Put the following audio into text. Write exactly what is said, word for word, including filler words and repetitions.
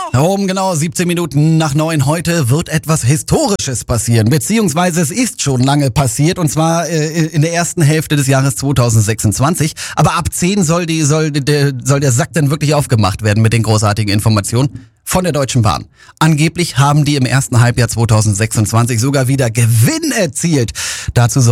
Um genau siebzehn Minuten nach neun heute wird etwas Historisches passieren, beziehungsweise es ist schon lange passiert, und zwar äh, in der ersten Hälfte des Jahres zweitausendsechsundzwanzig. Aber ab zehn soll, die, soll, der, soll der Sack dann wirklich aufgemacht werden mit den großartigen Informationen von der Deutschen Bahn. Angeblich haben die im ersten Halbjahr zweitausendsechsundzwanzig sogar wieder Gewinn erzielt. Dazu soll